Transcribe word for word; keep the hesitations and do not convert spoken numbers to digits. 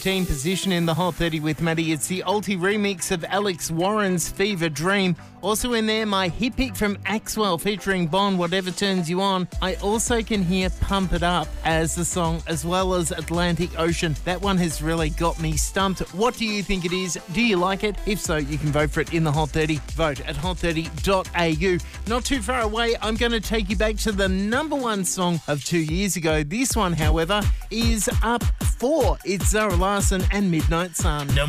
fifteen position in the Hot thirty with Maddie. It's the Alti remix of Alex Warren's Fever Dream. Also in there, my hit pick from Axwell featuring Bond, Whatever Turns You On. I also can hear Pump It Up as the song, as well as Atlantic Ocean. That one has really got me stumped. What do you think it is? Do you like it? If so, you can vote for it in the Hot thirty. Vote at hot thirty dot a u. Not too far away, I'm going to take you back to the number one song of two years ago. This one, however, is up four. It's Zara Larsson and Midnight Sun. Number